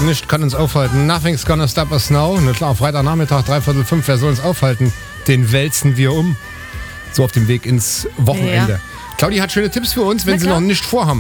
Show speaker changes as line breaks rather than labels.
Nichts kann uns aufhalten. Nothing's gonna stop us now. Na klar, Freitagnachmittag, 4:45, wer soll uns aufhalten? Den wälzen wir um. So auf dem Weg ins Wochenende.
Ja.
Claudia hat schöne Tipps für uns, wenn Sie noch nicht vorhaben.